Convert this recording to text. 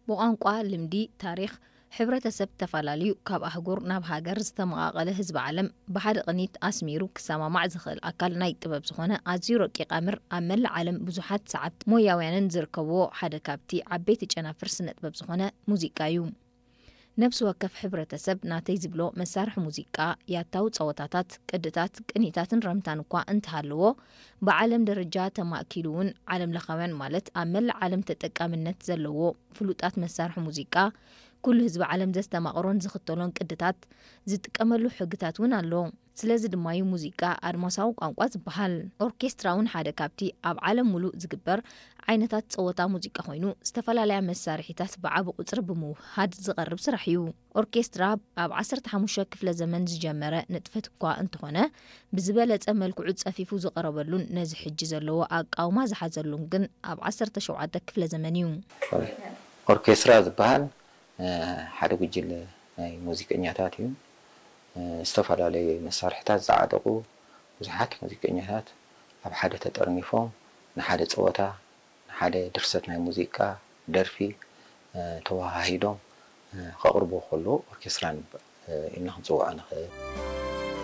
بቋንቋ ልምዲ ታሪክ ሕብረተሰብ ተፈላለዩ ካብ ኣህጉር ናብ ሃገር ዝተመቃቀለ ህዝቢ ዓለም ብሓደ ቅኒት ኣስሚሩ ክሰማማዕ ዝኽእል ኣካል ናይ ጥበብ ዝኾነ ኣዝዩ ረቂቕ ኣምር ኣብ መላእ ዓለም ብዙሓት ሰዓብቲ ሞያውያንን ዝርከብዎ ሓደ ካብቲ ዓበይቲ ጨናፍር ስነ ጥበብ ዝኾነ ሙዚቃ እዩ ነብሲ ወከፍ ሕብረተሰብ ናተይ ዝብሎ መሳርሒ ሙዚቃ ያታው ፀወታታት ቅድታት ቅኒታትን ረምታን እኳ እንትሃልዎ ብዓለም ደረጃ ተማእኪሉውን ዓለም ለኻውያን ማለት ኣብ መላእ ዓለም ተጠቃምነት ዘለዎ ፍሉጣት መሳርሒ ሙዚቃ ኩሉ ህዝቢ ዓለም ዘስተማቕሮን ዝኽተሎን ቅድታት ዝጥቀመሉ ሕግታት እውን ኣሎ ስለዚ ድማዩ ሙዚቃ ኣድማሳዊ ቋንቋ ዝበሃል ኦርኬስትራ እውን ሓደ ካብቲ ኣብ ዓለም ሙሉእ ዝግበር ዓይነታት ፀወታ ሙዚቃ ኮይኑ ዝተፈላለያ መሳርሒታት ብዓቢ ቁፅሪ ብምውሃድ ዝቐርብ ስራሕ እዩ ኦርኬስትራ ኣብ 15 ክፍለ ዘመን ዝጀመረ ንጥፈት እኳ እንትኾነ ብዝበለፀ መልክዑ ፀፊፉ ዝቐረበሉን ነዚ ሕጂ ዘለዎ ኣቃውማ ዝሓዘሉን ግን ኣብ 17 ክፍለ ዘመን እዩ ኦርኬስትራ ዝበሃል ሓደ ጉጅለ ናይ ሙዚቀኛታት እዩ ዝተፈላለዩ መሳርሒታት ዝዓጠቁ ብዙሓት ሙዚቀኛታት ኣብ ሓደ ተጠርኒፎም ንሓደ ፀወታ ንሓደ ድርሰት ናይ ሙዚቃ ደርፊ ተዋሃሂዶም ከቕርቡ ከለዉ ኦርኬስትራ ኢልና ክንፅውዖ ንኽእል